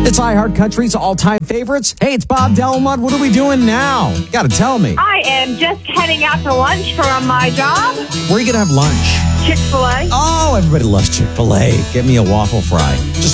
It's iHeart Country's all-time favorites. Hey, it's Bob Delmont. What are we doing now? You gotta tell me. I am just heading out to lunch from my job. Where are you gonna have lunch? Chick-fil-A. Oh, everybody loves Chick-fil-A. Get me a waffle fry. Just